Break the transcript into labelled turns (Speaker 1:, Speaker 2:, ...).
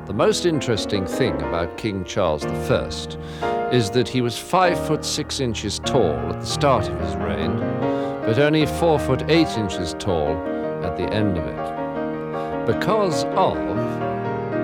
Speaker 1: The most interesting thing about King Charles I is that he was 5 foot 6 inches tall at the start of his reign, but only 4 foot 8 inches tall at the end of it. Because of